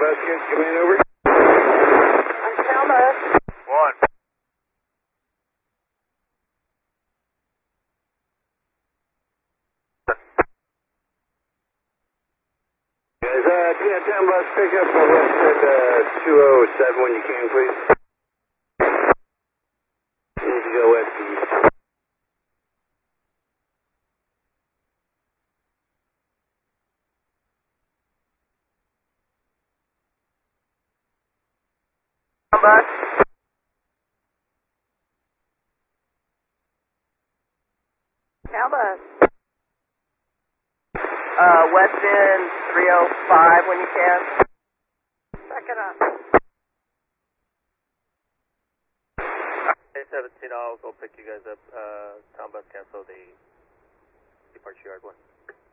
bus, come in over. I'm Town Bus. 1. Guys, Town Bus, pick up for Westford 207 when you can, please. You need to go west to east. Bus. Town Bus. West End 305 when you can. Second up. A17, I'll go pick you guys up. Town Bus, cancel the departure yard 1.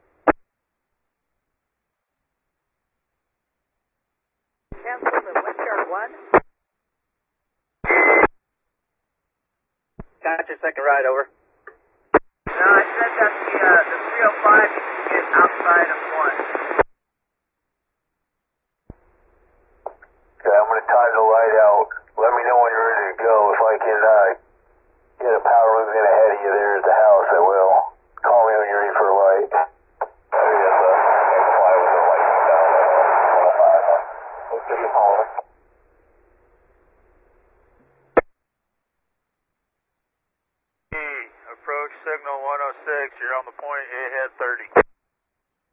Cancel the West Yard 1. Got your second ride, over. No, I said that the 305 needs to get outside of 1. Okay, I'm going to time the light out. Let me know when you're ready to go. If I can get a power moving ahead of you there at the house, I will. Call me when you're ready for a light. Approach signal 106, you're on the point, ahead 30.